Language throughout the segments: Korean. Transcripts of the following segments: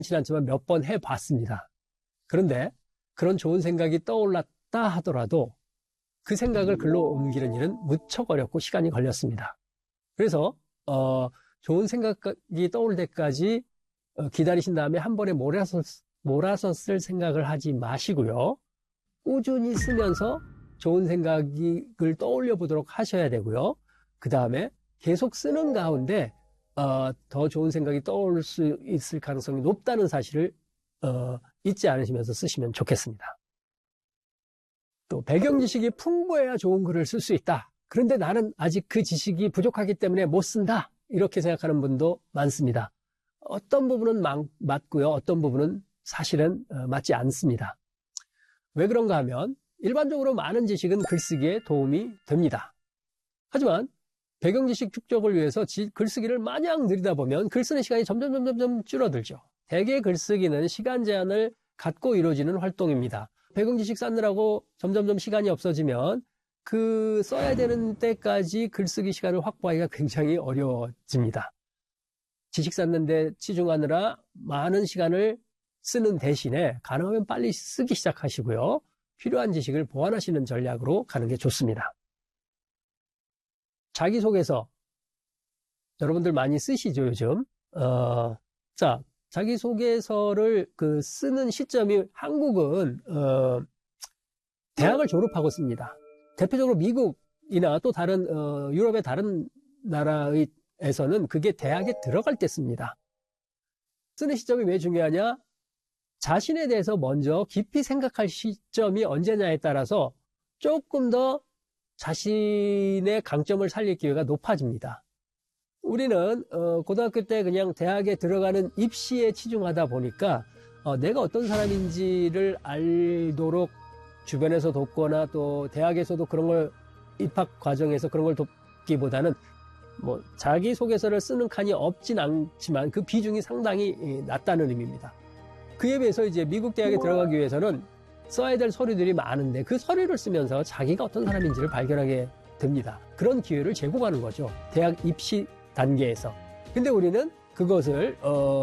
많지는 않지만 몇 번 해봤습니다. 그런데 그런 좋은 생각이 떠올랐다 하더라도 그 생각을 글로 옮기는 일은 무척 어렵고 시간이 걸렸습니다. 그래서 좋은 생각이 떠올 때까지 기다리신 다음에 한 번에 몰아서 쓸 생각을 하지 마시고요. 꾸준히 쓰면서 좋은 생각을 떠올려 보도록 하셔야 되고요. 그 다음에 계속 쓰는 가운데 더 좋은 생각이 떠올 수 있을 가능성이 높다는 사실을 잊지 않으시면서 쓰시면 좋겠습니다. 또 배경 지식이 풍부해야 좋은 글을 쓸 수 있다. 그런데 나는 아직 그 지식이 부족하기 때문에 못 쓴다. 이렇게 생각하는 분도 많습니다. 어떤 부분은 맞고요. 어떤 부분은 사실은 맞지 않습니다. 왜 그런가 하면 일반적으로 많은 지식은 글쓰기에 도움이 됩니다. 하지만 배경 지식 축적을 위해서 글쓰기를 마냥 늘리다 보면 글 쓰는 시간이 점점 줄어들죠. 대개 글쓰기는 시간 제한을 갖고 이루어지는 활동입니다. 배경 지식 쌓느라고 점점 시간이 없어지면 그 써야 되는 때까지 글쓰기 시간을 확보하기가 굉장히 어려워집니다. 지식 쌓는데 치중하느라 많은 시간을 쓰는 대신에 가능하면 빨리 쓰기 시작하시고요. 필요한 지식을 보완하시는 전략으로 가는 게 좋습니다. 자기소개서 여러분들 많이 쓰시죠, 요즘? 자, 자기소개서를 쓰는 시점이 한국은 대학을 졸업하고 씁니다. 대표적으로 미국이나 또 다른 유럽의 다른 나라에서는 그게 대학에 들어갈 때 씁니다. 쓰는 시점이 왜 중요하냐? 자신에 대해서 먼저 깊이 생각할 시점이 언제냐에 따라서 조금 더 자신의 강점을 살릴 기회가 높아집니다. 우리는 고등학교 때 그냥 대학에 들어가는 입시에 치중하다 보니까 내가 어떤 사람인지를 알도록 주변에서 돕거나 또 대학에서도 그런 걸 입학 과정에서 그런 걸 돕기보다는 뭐 자기소개서를 쓰는 칸이 없진 않지만 그 비중이 상당히 낮다는 의미입니다. 그에 비해서 이제 미국 대학에 들어가기 위해서는 써야 될 서류들이 많은데 그 서류를 쓰면서 자기가 어떤 사람인지를 발견하게 됩니다. 그런 기회를 제공하는 거죠. 대학 입시 단계에서. 근데 우리는 그것을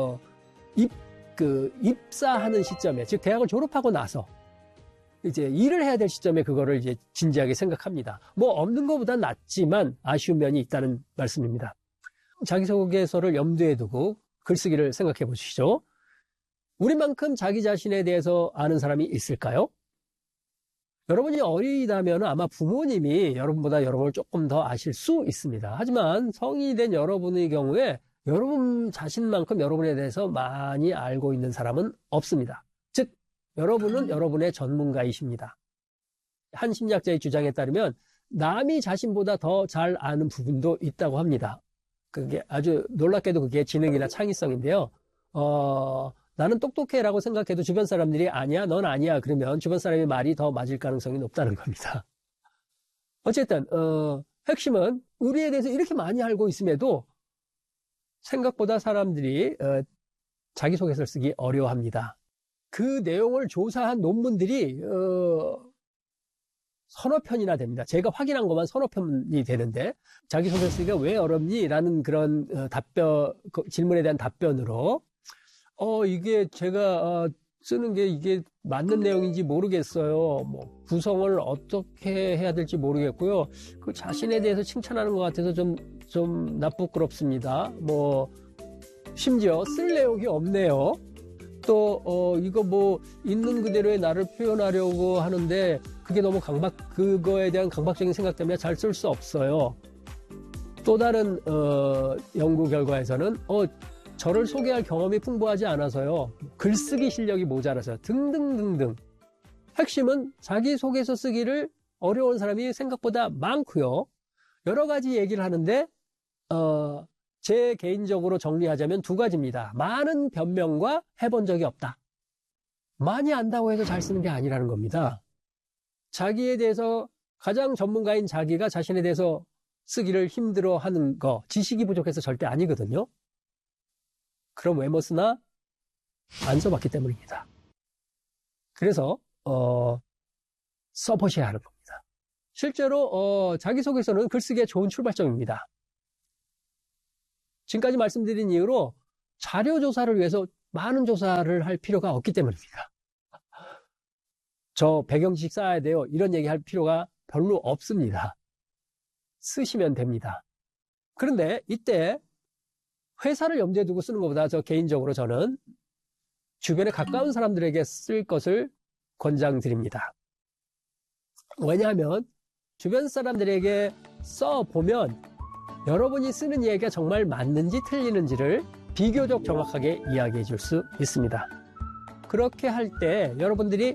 입사하는 시점에, 즉 대학을 졸업하고 나서 이제 일을 해야 될 시점에 그거를 이제 진지하게 생각합니다. 뭐 없는 것보단 낫지만 아쉬운 면이 있다는 말씀입니다. 자기소개서를 염두에 두고 글쓰기를 생각해 보시죠. 우리만큼 자기 자신에 대해서 아는 사람이 있을까요? 여러분이 어리다면 아마 부모님이 여러분보다 여러분을 조금 더 아실 수 있습니다. 하지만 성인이 된 여러분의 경우에 여러분 자신만큼 여러분에 대해서 많이 알고 있는 사람은 없습니다. 즉, 여러분은 여러분의 전문가이십니다. 한 심리학자의 주장에 따르면 남이 자신보다 더 잘 아는 부분도 있다고 합니다. 그게 아주 놀랍게도 그게 지능이나 창의성인데요. 나는 똑똑해라고 생각해도 주변 사람들이 아니야, 넌 아니야. 그러면 주변 사람의 말이 더 맞을 가능성이 높다는 겁니다. 어쨌든 핵심은 우리에 대해서 이렇게 많이 알고 있음에도 생각보다 사람들이 자기소개서를 쓰기 어려워합니다. 그 내용을 조사한 논문들이 서너 편이나 됩니다. 제가 확인한 것만 서너 편이 되는데 자기소개 쓰기가 왜 어렵니? 라는 그런 질문에 대한 답변으로 이게 제가 쓰는 게 이게 맞는 내용인지 모르겠어요. 뭐 구성을 어떻게 해야 될지 모르겠고요. 그 자신에 대해서 칭찬하는 것 같아서 좀 나쁘끄럽습니다. 뭐 심지어 쓸 내용이 없네요. 또 이거 뭐 있는 그대로의 나를 표현하려고 하는데 그게 너무 그거에 대한 강박적인 생각 때문에 잘 쓸 수 없어요. 또 다른 연구 결과에서는 저를 소개할 경험이 풍부하지 않아서요. 글쓰기 실력이 모자라서요. 등등등등. 핵심은 자기소개서 쓰기를 어려운 사람이 생각보다 많고요. 여러 가지 얘기를 하는데 제 개인적으로 정리하자면 두 가지입니다. 많은 변명과 해본 적이 없다. 많이 안다고 해서 잘 쓰는 게 아니라는 겁니다. 자기에 대해서 가장 전문가인 자기가 자신에 대해서 쓰기를 힘들어하는 거, 지식이 부족해서 절대 아니거든요. 그럼 왜 못 쓰나? 안 써봤기 때문입니다. 그래서 써보셔야 하는 겁니다. 실제로 자기소개서는 글쓰기에 좋은 출발점입니다. 지금까지 말씀드린 이유로 자료조사를 위해서 많은 조사를 할 필요가 없기 때문입니다. 저 배경 지식 쌓아야 돼요. 이런 얘기 할 필요가 별로 없습니다. 쓰시면 됩니다. 그런데 이때 회사를 염두에 두고 쓰는 것보다 저 개인적으로 저는 주변에 가까운 사람들에게 쓸 것을 권장드립니다. 왜냐하면 주변 사람들에게 써보면 여러분이 쓰는 얘기가 정말 맞는지 틀리는지를 비교적 정확하게 이야기해 줄 수 있습니다. 그렇게 할 때 여러분들이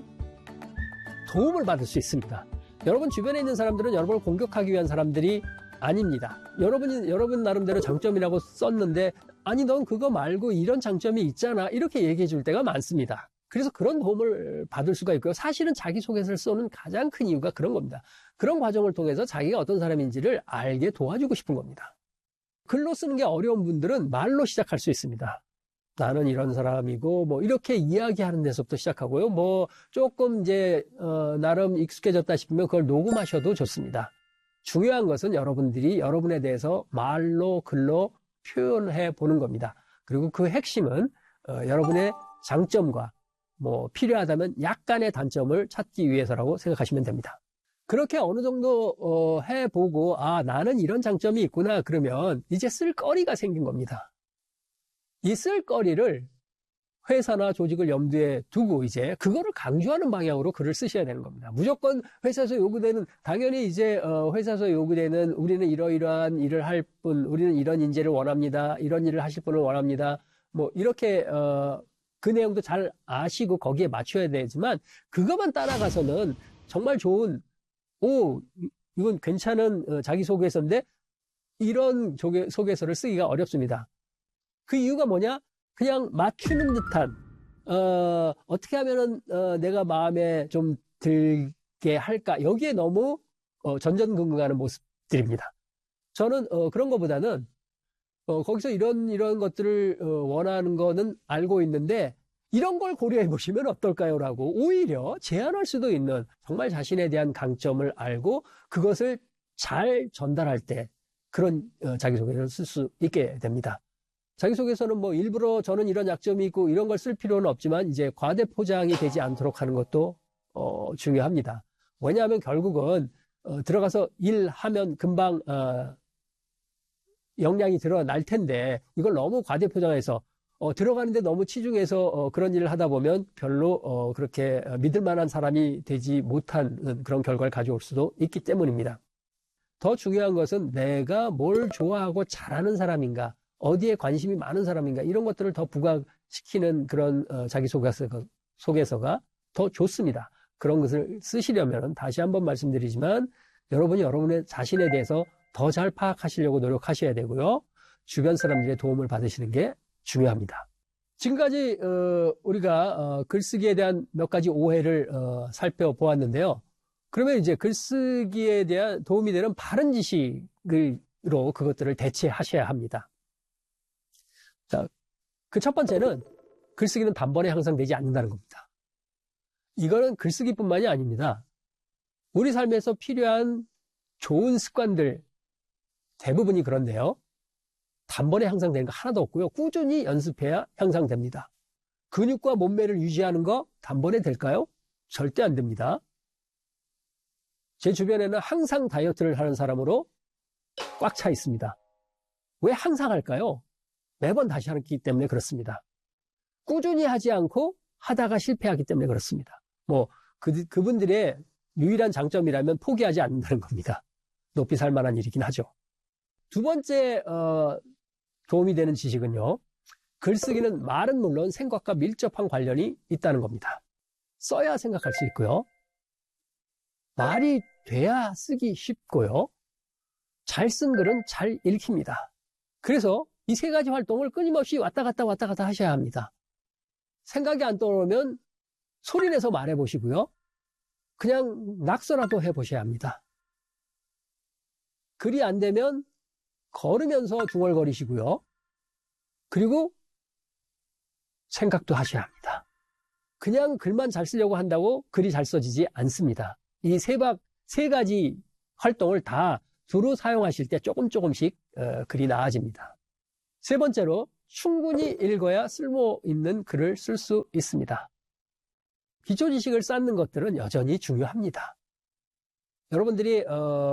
도움을 받을 수 있습니다. 여러분 주변에 있는 사람들은 여러분을 공격하기 위한 사람들이 아닙니다. 여러분 나름대로 장점이라고 썼는데 아니 넌 그거 말고 이런 장점이 있잖아 이렇게 얘기해 줄 때가 많습니다. 그래서 그런 도움을 받을 수가 있고요. 사실은 자기소개서를 쓰는 가장 큰 이유가 그런 겁니다. 그런 과정을 통해서 자기가 어떤 사람인지를 알게 도와주고 싶은 겁니다. 글로 쓰는 게 어려운 분들은 말로 시작할 수 있습니다. 나는 이런 사람이고 뭐 이렇게 이야기하는 데서부터 시작하고요. 뭐 조금 이제 나름 익숙해졌다 싶으면 그걸 녹음하셔도 좋습니다. 중요한 것은 여러분들이 여러분에 대해서 말로 글로 표현해 보는 겁니다. 그리고 그 핵심은 여러분의 장점과 뭐 필요하다면 약간의 단점을 찾기 위해서라고 생각하시면 됩니다. 그렇게 어느 정도 해보고 아 나는 이런 장점이 있구나 그러면 이제 쓸거리가 생긴 겁니다. 이 쓸거리를 회사나 조직을 염두에 두고 이제 그거를 강조하는 방향으로 글을 쓰셔야 되는 겁니다. 무조건 회사에서 요구되는 당연히 이제 회사에서 요구되는 우리는 이러이러한 일을 할 분, 우리는 이런 인재를 원합니다. 이런 일을 하실 분을 원합니다. 뭐 이렇게 그 내용도 잘 아시고 거기에 맞춰야 되지만 그것만 따라가서는 정말 좋은 이건 괜찮은 자기소개서인데 이런 소개서를 쓰기가 어렵습니다. 그 이유가 뭐냐? 그냥 맞추는 듯한 어떻게 하면은 내가 마음에 좀 들게 할까? 여기에 너무 전전긍긍하는 모습들입니다. 저는 그런 것보다는 거기서 이런 것들을 원하는 거는 알고 있는데 이런 걸 고려해 보시면 어떨까요? 라고 오히려 제안할 수도 있는 정말 자신에 대한 강점을 알고 그것을 잘 전달할 때 그런 자기소개를 쓸 수 있게 됩니다. 자기소개서는 뭐 일부러 저는 이런 약점이 있고 이런 걸 쓸 필요는 없지만 이제 과대 포장이 되지 않도록 하는 것도 중요합니다. 왜냐하면 결국은 들어가서 일하면 금방 역량이 드러날 텐데 이걸 너무 과대 포장해서 들어가는데 너무 치중해서 그런 일을 하다 보면 별로 그렇게 믿을 만한 사람이 되지 못한 그런 결과를 가져올 수도 있기 때문입니다. 더 중요한 것은 내가 뭘 좋아하고 잘하는 사람인가 어디에 관심이 많은 사람인가 이런 것들을 더 부각시키는 그런 자기소개서가 더 좋습니다. 그런 것을 쓰시려면 다시 한번 말씀드리지만 여러분이 여러분의 자신에 대해서 더 잘 파악하시려고 노력하셔야 되고요. 주변 사람들의 도움을 받으시는 게 중요합니다. 지금까지 우리가 글쓰기에 대한 몇 가지 오해를 살펴보았는데요. 그러면 이제 글쓰기에 대한 도움이 되는 바른 지식으로 그것들을 대체하셔야 합니다. 자, 그 첫 번째는 글쓰기는 단번에 항상 되지 않는다는 겁니다. 이거는 글쓰기뿐만이 아닙니다. 우리 삶에서 필요한 좋은 습관들 대부분이 그런데요. 단번에 향상되는 거 하나도 없고요. 꾸준히 연습해야 향상됩니다. 근육과 몸매를 유지하는 거 단번에 될까요? 절대 안 됩니다. 제 주변에는 항상 다이어트를 하는 사람으로 꽉 차 있습니다. 왜 항상 할까요? 매번 다시 하기 때문에 그렇습니다. 꾸준히 하지 않고 하다가 실패하기 때문에 그렇습니다. 뭐 그분들의 유일한 장점이라면 포기하지 않는다는 겁니다. 높이 살 만한 일이긴 하죠. 두 번째 도움이 되는 지식은요. 글쓰기는 말은 물론 생각과 밀접한 관련이 있다는 겁니다. 써야 생각할 수 있고요. 말이 돼야 쓰기 쉽고요. 잘 쓴 글은 잘 읽힙니다. 그래서 이 세 가지 활동을 끊임없이 왔다 갔다 하셔야 합니다. 생각이 안 떠오르면 소리내서 말해보시고요. 그냥 낙서라도 해보셔야 합니다. 글이 안 되면 걸으면서 중얼거리시고요. 그리고 생각도 하셔야 합니다. 그냥 글만 잘 쓰려고 한다고 글이 잘 써지지 않습니다. 이 세 가지 활동을 다 두루 사용하실 때 조금씩 글이 나아집니다. 세 번째로 충분히 읽어야 쓸모 있는 글을 쓸 수 있습니다. 기초 지식을 쌓는 것들은 여전히 중요합니다. 여러분들이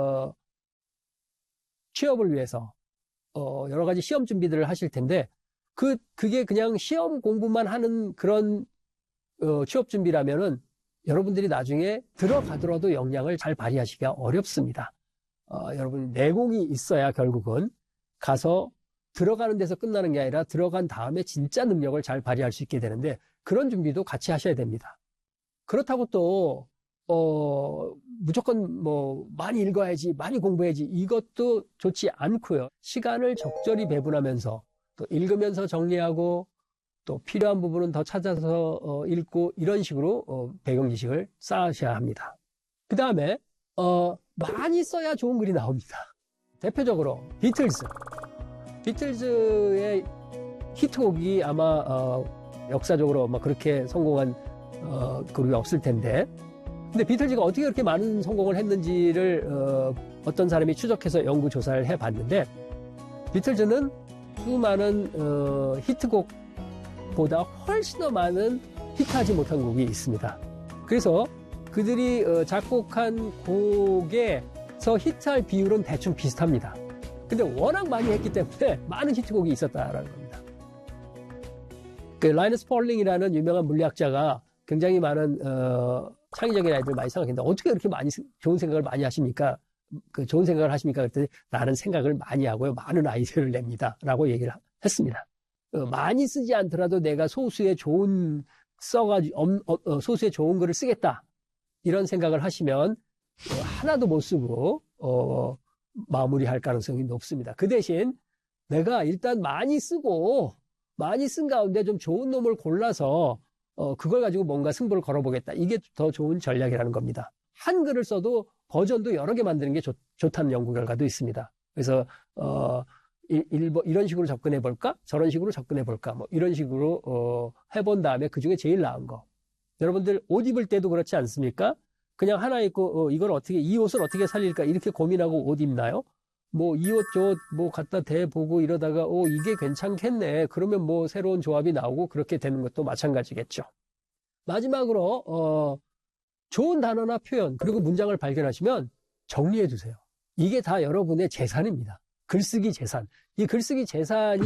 취업을 위해서 여러 가지 시험 준비들을 하실 텐데 그게 그냥 시험 공부만 하는 그런 취업 준비라면은 여러분들이 나중에 들어가더라도 역량을 잘 발휘하시기가 어렵습니다. 여러분 내공이 있어야 결국은 가서 들어가는 데서 끝나는 게 아니라 들어간 다음에 진짜 능력을 잘 발휘할 수 있게 되는데 그런 준비도 같이 하셔야 됩니다. 그렇다고 또 무조건 뭐 많이 읽어야지, 많이 공부해야지 이것도 좋지 않고요. 시간을 적절히 배분하면서 또 읽으면서 정리하고 또 필요한 부분은 더 찾아서 읽고 이런 식으로 배경 지식을 쌓으셔야 합니다. 그 다음에 많이 써야 좋은 글이 나옵니다. 대표적으로 비틀즈의 히트곡이 아마 역사적으로 막 그렇게 성공한 그룹이 없을 텐데 근데 비틀즈가 어떻게 그렇게 많은 성공을 했는지를 어떤 사람이 추적해서 연구 조사를 해봤는데 비틀즈는 수많은 히트곡보다 훨씬 더 많은 히트하지 못한 곡이 있습니다. 그래서 그들이 작곡한 곡에서 히트할 비율은 대충 비슷합니다. 근데 워낙 많이 했기 때문에 많은 히트곡이 있었다라는 겁니다. 그 라이너스 폴링이라는 유명한 물리학자가 굉장히 많은 창의적인 아이들 많이 생각했는데 어떻게 그렇게 많이 좋은 생각을 많이 하십니까? 그 좋은 생각을 하십니까? 그랬더니 나는 생각을 많이 하고요. 많은 아이디어를 냅니다. 라고 얘기를 했습니다. 많이 쓰지 않더라도 내가 소수의 좋은 소수의 좋은 글을 쓰겠다. 이런 생각을 하시면 하나도 못 쓰고 마무리할 가능성이 높습니다. 그 대신 내가 일단 많이 쓰고 많이 쓴 가운데 좀 좋은 놈을 골라서 그걸 가지고 뭔가 승부를 걸어보겠다. 이게 더 좋은 전략이라는 겁니다. 한 글을 써도 버전도 여러 개 만드는 게 좋다는 연구 결과도 있습니다. 그래서 이런 식으로 접근해 볼까? 저런 식으로 접근해 볼까? 뭐 이런 식으로 해본 다음에 그 중에 제일 나은 거. 여러분들 옷 입을 때도 그렇지 않습니까? 그냥 하나 입고 이 옷을 어떻게 살릴까? 이렇게 고민하고 옷 입나요? 뭐 이 옷 저 옷 뭐 갖다 대보고 이러다가 이게 괜찮겠네. 그러면 뭐 새로운 조합이 나오고 그렇게 되는 것도 마찬가지겠죠. 마지막으로 좋은 단어나 표현 그리고 문장을 발견하시면 정리해 두세요. 이게 다 여러분의 재산입니다. 글쓰기 재산. 이 글쓰기 재산이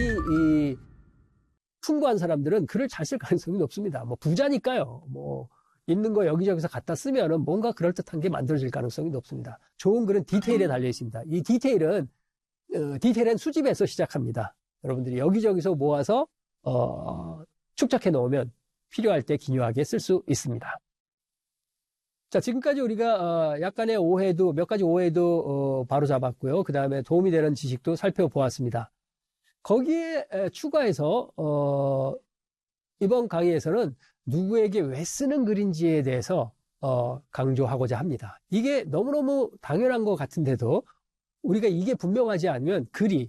풍부한 사람들은 글을 잘 쓸 가능성이 높습니다. 뭐 부자니까요. 뭐 있는 거 여기저기서 갖다 쓰면은 뭔가 그럴듯한 게 만들어질 가능성이 높습니다. 좋은 글은 디테일에 달려 있습니다. 이 디테일은 수집에서 시작합니다. 여러분들이 여기저기서 모아서 축적해 놓으면 필요할 때 기묘하게 쓸 수 있습니다. 자, 지금까지 우리가 약간의 오해도 몇 가지 오해도 바로 잡았고요. 그 다음에 도움이 되는 지식도 살펴보았습니다. 거기에 추가해서 이번 강의에서는 누구에게 왜 쓰는 글인지에 대해서 강조하고자 합니다. 이게 너무너무 당연한 것 같은데도 우리가 이게 분명하지 않으면 글이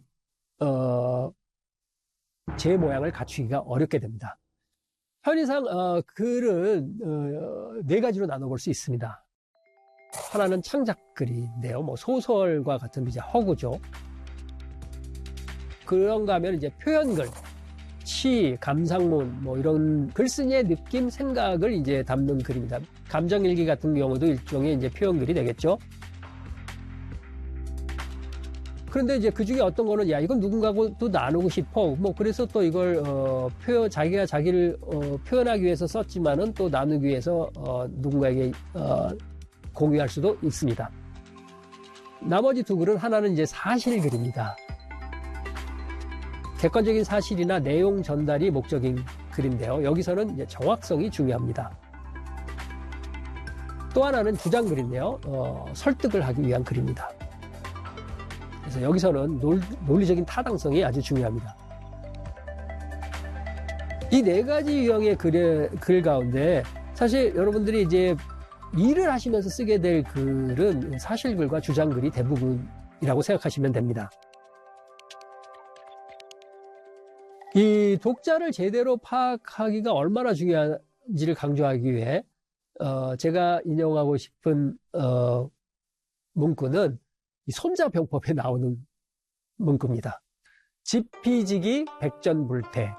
제 모양을 갖추기가 어렵게 됩니다. 편의상 글은 네 가지로 나눠볼 수 있습니다. 하나는 창작글인데요. 뭐 소설과 같은 이제 허구죠. 그런가 하면 이제 표현글, 시, 감상문, 뭐 이런 글쓴이의 느낌, 생각을 이제 담는 글입니다. 감정일기 같은 경우도 일종의 이제 표현글이 되겠죠. 그런데 이제 그 중에 어떤 거는 이건 누군가하고 또 나누고 싶어. 뭐 그래서 또 이걸 자기가 자기를 표현하기 위해서 썼지만은 또 나누기 위해서 누군가에게 공유할 수도 있습니다. 나머지 두 글은 하나는 이제 사실글입니다. 객관적인 사실이나 내용 전달이 목적인 글인데요. 여기서는 이제 정확성이 중요합니다. 또 하나는 주장글인데요. 설득을 하기 위한 글입니다. 그래서 여기서는 논리적인 타당성이 아주 중요합니다. 이 네 가지 유형의 글 가운데 사실 여러분들이 이제 일을 하시면서 쓰게 될 글은 사실글과 주장글이 대부분이라고 생각하시면 됩니다. 이 독자를 제대로 파악하기가 얼마나 중요한지를 강조하기 위해 제가 인용하고 싶은 문구는 이 손자병법에 나오는 문구입니다. 지피지기 백전불태.